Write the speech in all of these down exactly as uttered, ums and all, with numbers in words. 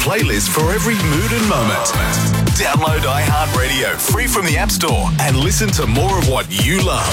Playlist for every mood and moment. Download iHeartRadio free from the App Store and listen to more of what you love.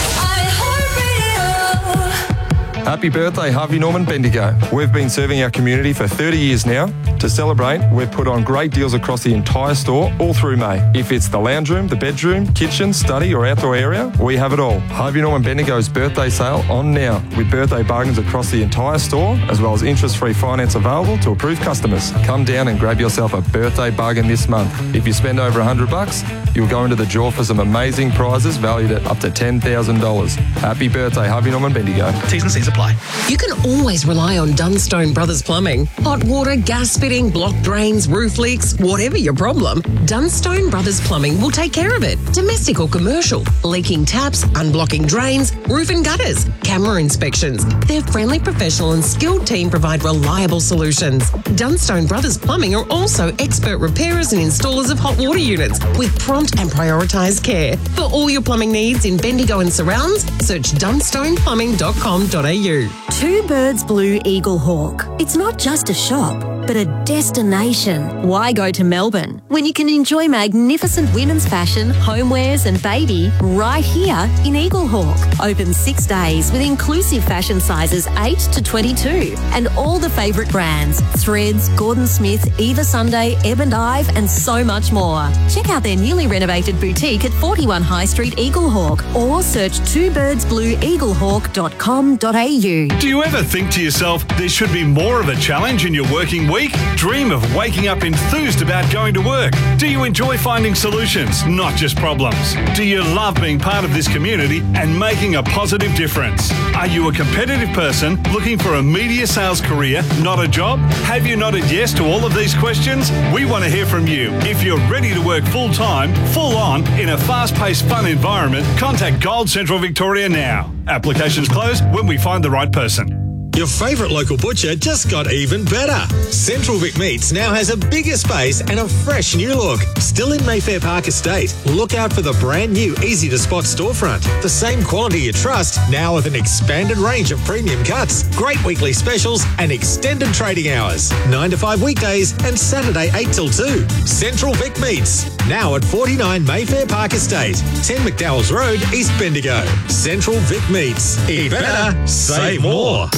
Happy birthday, Harvey Norman Bendigo. We've been serving our community for thirty years now. To celebrate, we've put on great deals across the entire store all through May. If it's the lounge room, the bedroom, kitchen, study or outdoor area, we have it all. Harvey Norman Bendigo's birthday sale on now with birthday bargains across the entire store as well as interest-free finance available to approved customers. Come down and grab yourself a birthday bargain this month. If you spend over one hundred bucks, you'll go into the draw for some amazing prizes valued at up to ten thousand dollars. Happy birthday, Harvey Norman Bendigo. T's and C's apply. You can always rely on Dunstone Brothers Plumbing. Hot water, gas fitting, blocked drains, roof leaks, whatever your problem, Dunstone Brothers Plumbing will take care of it. Domestic or commercial, leaking taps, unblocking drains, roof and gutters, camera inspections. Their friendly, professional and skilled team provide reliable solutions. Dunstone Brothers Plumbing are also expert repairers and installers of hot water units with prompt and prioritised care. For all your plumbing needs in Bendigo and surrounds, search dunstone plumbing dot com dot a u. Two Birds Blue Eagle Hawk. It's not just a shop, but a destination. Why go to Melbourne when you can enjoy magnificent women's fashion, homewares and baby right here in Eagle Hawk? Open six days with inclusive fashion sizes eight to twenty-two and all the favourite brands, Threads, Gordon Smith, Eva Sunday, Ebb and Ive and so much more. Check out their newly renovated boutique at forty-one High Street, Eagle Hawk or search two birds blue eagle hawk dot com dot a u. Do you ever think to yourself there should be more of a challenge in your working week? Dream of waking up enthused about going to work? Do you enjoy finding solutions, not just problems? Do you love being part of this community and making a positive difference? Are you a competitive person looking for a media sales career, not a job? Have you nodded yes to all of these questions? We want to hear from you. If you're ready to work full-time, full-on, in a fast-paced, fun environment, contact Gold Central Victoria now. Applications close when we find the right person. Your favourite local butcher just got even better. Central Vic Meats now has a bigger space and a fresh new look. Still in Mayfair Park Estate. Look out for the brand new easy-to-spot storefront. The same quality you trust, now with an expanded range of premium cuts, great weekly specials and extended trading hours. nine to five weekdays and Saturday eight till two. Central Vic Meats, now at forty-nine Mayfair Park Estate, ten McDowell's Road, East Bendigo. Central Vic Meats. Eat better, save more.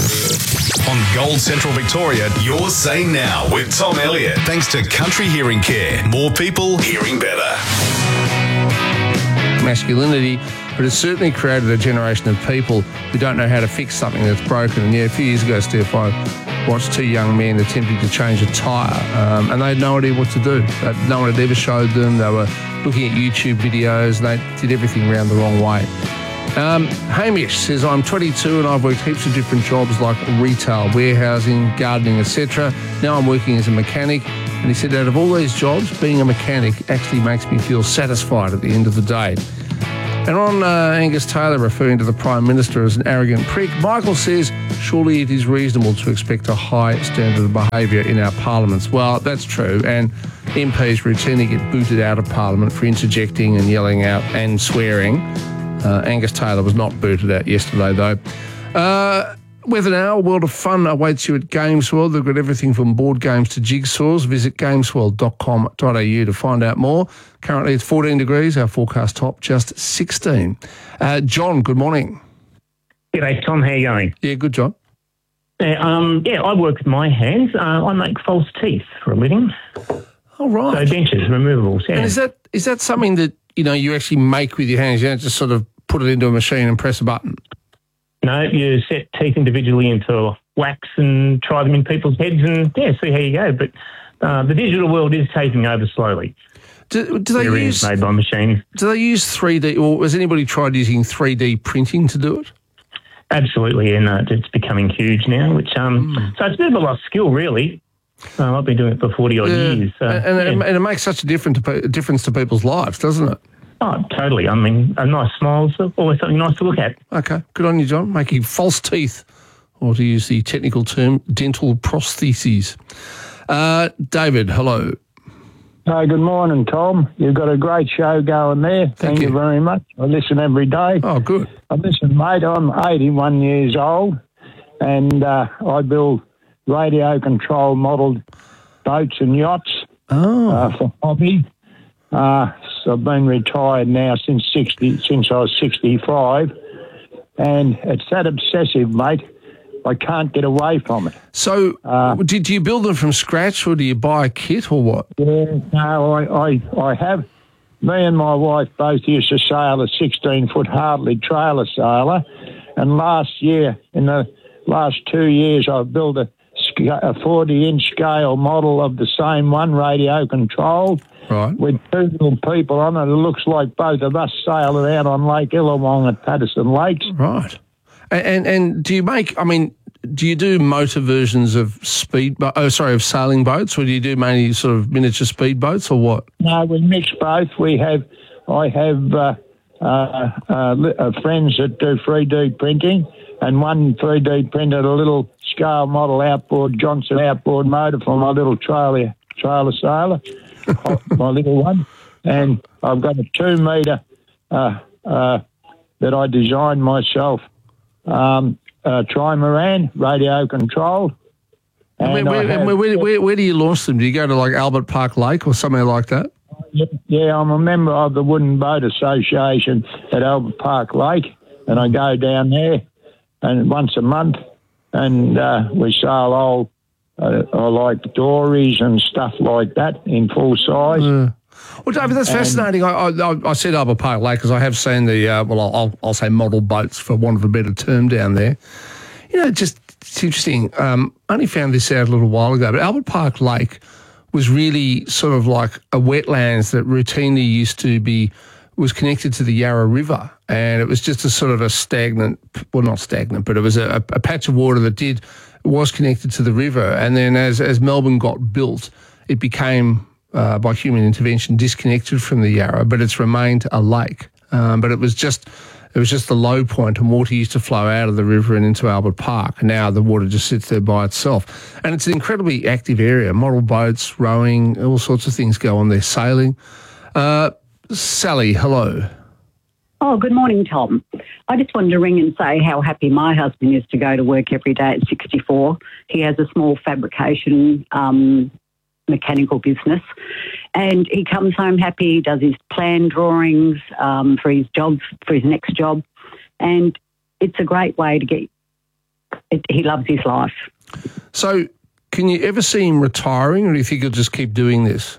On Gold Central Victoria, you're saying now with Tom Elliott. Thanks to Country Hearing Care. More people hearing better. Masculinity, but it's certainly created a generation of people who don't know how to fix something that's broken. And yeah, a few years ago, Steph, I watched two young men attempting to change a tyre um, and they had no idea what to do. No one had ever showed them. They were looking at YouTube videos and they did everything around the wrong way. Um, Hamish says, I'm twenty-two and I've worked heaps of different jobs like retail, warehousing, gardening, et cetera. Now I'm working as a mechanic. And he said, out of all these jobs, being a mechanic actually makes me feel satisfied at the end of the day. And on uh, Angus Taylor referring to the Prime Minister as an arrogant prick, Michael says, surely it is reasonable to expect a high standard of behaviour in our parliaments. Well, that's true. And M Ps routinely get booted out of Parliament for interjecting and yelling out and swearing. Uh, Angus Taylor was not booted out yesterday, though. Uh, weather now, a world of fun awaits you at Games World. They've got everything from board games to jigsaws. Visit games world dot com dot a u to find out more. Currently it's fourteen degrees, our forecast top just sixteen. Uh, John, good morning. G'day, Tom. How are you going? Yeah, good, John. Uh, um, yeah, I work with my hands. Uh, I make false teeth for a living. Oh, right. So dentures, removables, yeah. And is that is that something that, you know, you actually make with your hands? You don't just sort of put it into a machine and press a button? No, you set teeth individually into wax and try them in people's heads and, yeah, see how you go. But uh, the digital world is taking over slowly. Do, do they use made by machines? Do they use three D, or has anybody tried using three D printing to do it? Absolutely, and uh, it's becoming huge now. Which um, mm. so it's a bit of a lost skill, really. Uh, I've been doing it for forty odd yeah. years, so, and, and, yeah. and it makes such a different to, difference to people's lives, doesn't it? Oh, totally. I mean, a nice smile is always something nice to look at. Okay, good on you, John. Making false teeth, or to use the technical term, dental prostheses. Uh, David, hello. Hi, good morning, Tom. You've got a great show going there. Thank, Thank you. you very much. I listen every day. Oh, good. I listen, mate. I'm eighty-one years old, and uh, I build radio control modelled boats and yachts Oh. uh, for hobby. Uh, so I've been retired now since sixty, since I was sixty-five, and it's that obsessive, mate. I can't get away from it. So, Uh, did you build them from scratch, or do you buy a kit, or what? Yeah, no, I, I, I have. Me and my wife both used to sail a sixteen-foot Hartley trailer sailor, and last year, in the last two years, I've built a, a forty-inch scale model of the same one, radio controlled, right, with two little people on it. It looks like both of us sailing out on Lake Illawong at Patterson Lakes. Right. And, and and do you make? I mean, do you do motor versions of speed? Oh, sorry, of sailing boats, or do you do mainly sort of miniature speed boats, or what? No, we mix both. We have, I have uh, uh, uh, li- uh, friends that do three D printing, and one three D printed a little scale model outboard Johnson outboard motor for my little trailer trailer sailor, my little one, and I've got a two metre uh, uh, that I designed myself. Um, uh, Trimaran, radio controlled. And And where, I where, have- where, where, where, where do you launch them? Do you go to like Albert Park Lake or somewhere like that? Yeah, I'm a member of the Wooden Boat Association at Albert Park Lake, and I go down there and once a month, and uh, we sail old, uh, I like dories and stuff like that in full size. Uh, well, David, that's fascinating. I, I, I said Albert Park Lake because I have seen the, uh, well, I'll, I'll say model boats for want of a better term down there. You know, just it's interesting. Um, I only found this out a little while ago, but Albert Park Lake was really sort of like a wetlands that routinely used to be, was connected to the Yarra River. And it was just a sort of a stagnant, well, not stagnant, but it was a, a patch of water that did, was connected to the river. And then as, as Melbourne got built, it became, uh, by human intervention, disconnected from the Yarra, but it's remained a lake. Um, but it was just, it was just the low point, and water used to flow out of the river and into Albert Park. And now the water just sits there by itself. And it's an incredibly active area. Model boats, rowing, all sorts of things go on there, sailing. Uh, Sally, hello. Oh, good morning, Tom. I just wanted to ring and say how happy my husband is to go to work every day at sixty-four. He has a small fabrication um, mechanical business, and he comes home happy. He does his plan drawings um, for his job, for his next job, and it's a great way to get. It, he loves his life. So, can you ever see him retiring, or do you think he'll just keep doing this?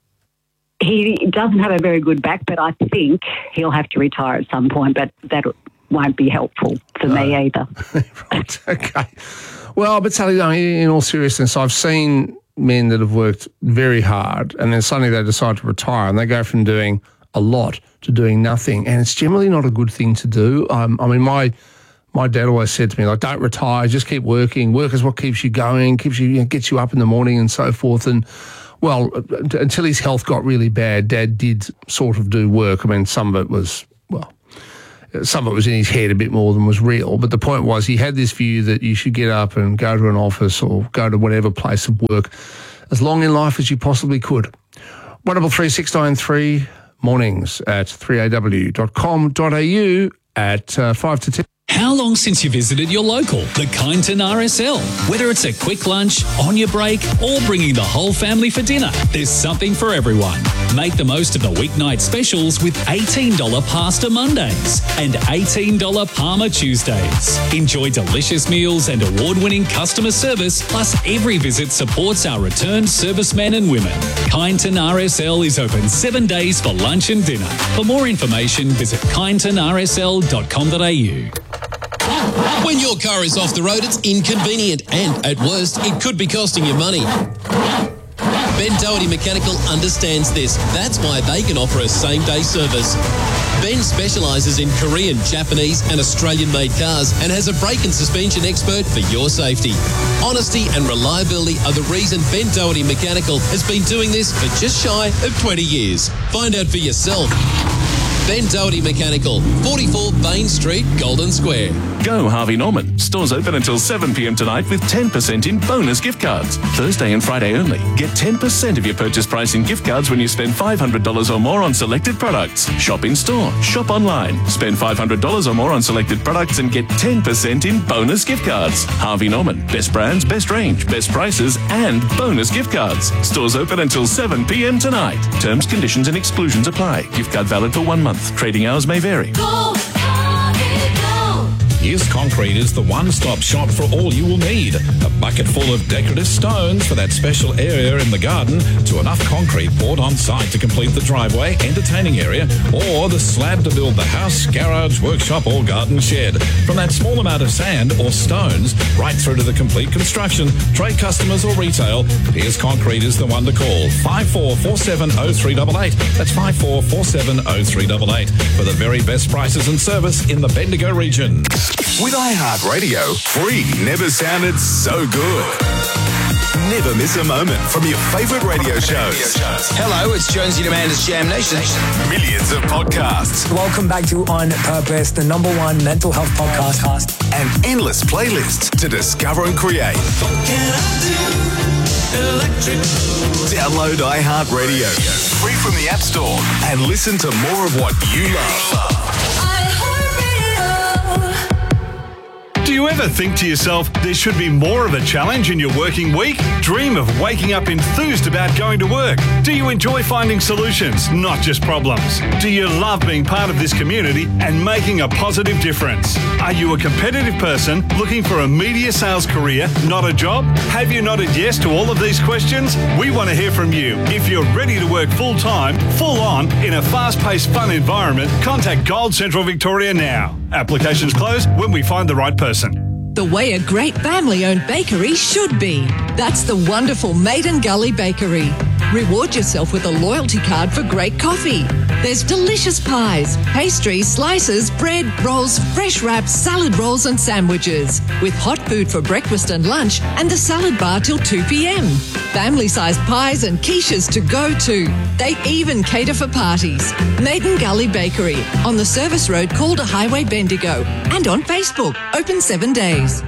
He doesn't have a very good back, but I think he'll have to retire at some point, but that won't be helpful for me either. Right, okay. Well, but Sally, no, in all seriousness, I've seen men that have worked very hard and then suddenly they decide to retire and they go from doing a lot to doing nothing, and it's generally not a good thing to do. Um, I mean, my my dad always said to me, like, don't retire, just keep working. Work is what keeps you going, keeps you, you know, gets you up in the morning and so forth. And well, until his health got really bad, Dad did sort of do work. I mean, some of it was, well, some of it was in his head a bit more than was real. But the point was he had this view that you should get up and go to an office or go to whatever place of work as long in life as you possibly could. one double three six nine three mornings at three a w dot com dot a u at uh, five to ten. How long since you visited your local, the Kyneton R S L? Whether it's a quick lunch, on your break, or bringing the whole family for dinner, there's something for everyone. Make the most of the weeknight specials with eighteen dollars Pasta Mondays and eighteen dollars Parma Tuesdays. Enjoy delicious meals and award-winning customer service, plus every visit supports our returned servicemen and women. Kyneton R S L is open seven days for lunch and dinner. For more information, visit kyneton r s l dot com dot a u. When your car is off the road, it's inconvenient and, at worst, it could be costing you money. Ben Doherty Mechanical understands this. That's why they can offer a same-day service. Ben specialises in Korean, Japanese and Australian-made cars and has a brake and suspension expert for your safety. Honesty and reliability are the reason Ben Doherty Mechanical has been doing this for just shy of twenty years. Find out for yourself. Ben Doherty Mechanical, forty-four Bain Street, Golden Square. Go Harvey Norman. Stores open until seven p m tonight with ten percent in bonus gift cards. Thursday and Friday only. Get ten percent of your purchase price in gift cards when you spend five hundred dollars or more on selected products. Shop in store. Shop online. Spend five hundred dollars or more on selected products and get ten percent in bonus gift cards. Harvey Norman. Best brands, best range, best prices and bonus gift cards. Stores open until seven p m tonight. Terms, conditions and exclusions apply. Gift card valid for one month. Trading hours may vary. Go, Harvey, go. Yes Concrete is the one-stop shop for all you will need. A bucket full of decorative stones for that special area in the garden, to enough concrete poured on site to complete the driveway, entertaining area, or the slab to build the house, garage, workshop or garden shed. From that small amount of sand or stones right through to the complete construction, trade customers or retail, Piers Concrete is the one to call. five four four seven oh three eight eight. That's five four four seven oh three eight eight for the very best prices and service in the Bendigo region. With iHeartRadio, free never sounded so good. Never miss a moment from your favourite radio shows. Hello, it's Jonesy and Amanda's Jam Nation. Millions of podcasts. Welcome back to On Purpose, the number one mental health podcast. And endless playlists to discover and create. Download iHeartRadio, free from the App Store, and listen to more of what you love. Do you ever think to yourself, there should be more of a challenge in your working week? Dream of waking up enthused about going to work? Do you enjoy finding solutions, not just problems? Do you love being part of this community and making a positive difference? Are you a competitive person looking for a media sales career, not a job? Have you nodded yes to all of these questions? We want to hear from you. If you're ready to work full-time, full-on, in a fast-paced, fun environment, contact Gold Central Victoria now. Applications close when we find the right person. The way a great family-owned bakery should be. That's the wonderful Maiden Gully Bakery. Reward yourself with a loyalty card for great coffee. There's delicious pies, pastries, slices, bread, rolls, fresh wraps, salad rolls and sandwiches. With hot food for breakfast and lunch and the salad bar till two p m. Family-sized pies and quiches to go to. They even cater for parties. Maiden Gully Bakery on the Service Road, Calder Highway, Bendigo. And on Facebook, open seven days.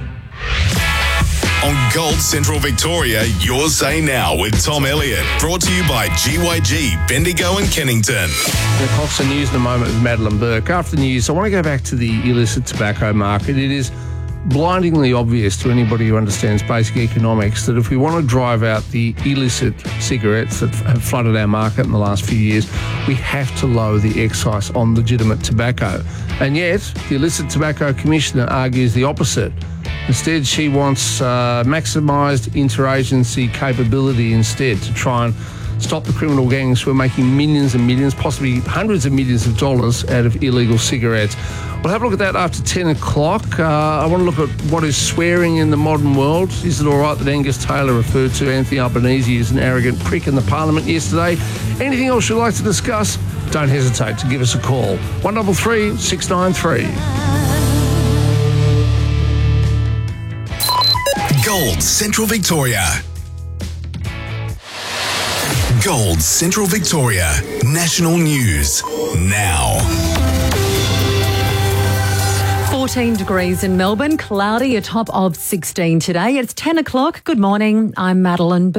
On Gold Central Victoria, Your Say Now with Tom Elliott. Brought to you by G Y G, Bendigo and Kennington. The Cox News in a moment with Madeline Burke. After the news, I want to go back to the illicit tobacco market. It is blindingly obvious to anybody who understands basic economics that if we want to drive out the illicit cigarettes that have flooded our market in the last few years, we have to lower the excise on legitimate tobacco. And yet, the Illicit Tobacco Commissioner argues the opposite. Instead, she wants uh, maximised interagency capability instead to try and stop the criminal gangs who are making millions and millions, possibly hundreds of millions of dollars out of illegal cigarettes. We'll have a look at that after ten o'clock. Uh, I want to look at what is swearing in the modern world. Is it all right that Angus Taylor referred to Anthony Albanese as an arrogant prick in the Parliament yesterday? Anything else you'd like to discuss? Don't hesitate to give us a call. one double three six nine three. Gold Central Victoria. Gold Central Victoria. National News. Now. fourteen degrees in Melbourne, cloudy, a top of sixteen today. It's ten o'clock. Good morning. I'm Madeline Burke.